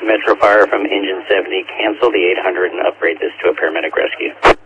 Metro Fire from Engine 70, cancel the 800 and upgrade this to a paramedic rescue.